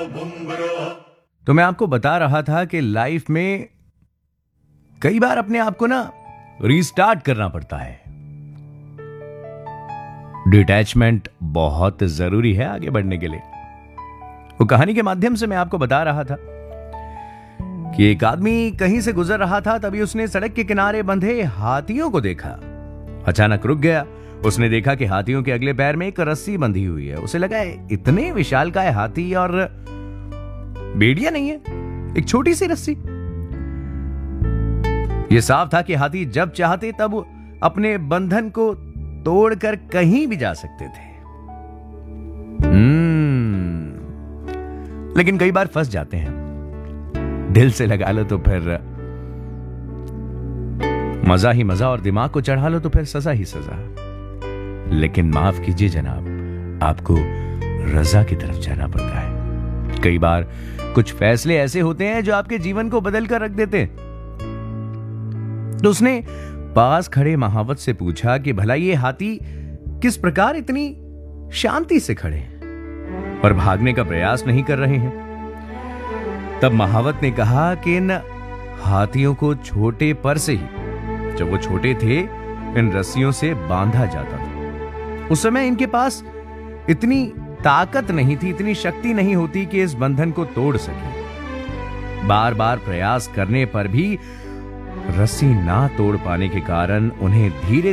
तो मैं आपको बता रहा था कि लाइफ में कई बार अपने आप को ना रीस्टार्ट करना पड़ता है। डिटैचमेंट बहुत जरूरी है आगे बढ़ने के लिए। वो कहानी के माध्यम से मैं आपको बता रहा था कि एक आदमी कहीं से गुजर रहा था, तभी उसने सड़क के किनारे बंधे हाथियों को देखा। अचानक रुक गया। उसने देखा कि हाथियों के अगले पैर में एक रस्सी बंधी हुई है। उसे लगा इतने विशालकाय हाथी और बेड़िया नहीं है, एक छोटी सी रस्सी। यह साफ था कि हाथी जब चाहते तब अपने बंधन को तोड़कर कहीं भी जा सकते थे। लेकिन कई बार फंस जाते हैं। दिल से लगा लो तो फिर मजा ही मजा, और दिमाग को चढ़ा लो तो फिर सजा ही सजा। लेकिन माफ कीजिए जनाब, आपको रजा की तरफ जाना पड़ता है। कई बार कुछ फैसले ऐसे होते हैं जो आपके जीवन को बदल कर रख देते हैं। तो उसने पास खड़े महावत से पूछा कि भला ये हाथी किस प्रकार इतनी शांति से खड़े हैं और भागने का प्रयास नहीं कर रहे हैं। तब महावत ने कहा कि इन हाथियों को छोटे पर से ही, जब वो छोटे थे, इन रस्सियों से बांधा जाता था। उस समय इनके पास इतनी ताकत नहीं थी, इतनी शक्ति नहीं होती कि इस बंधन को तोड़ सके। बार बार प्रयास करने पर भी रस्सी ना तोड़ पाने के कारण उन्हें धीरे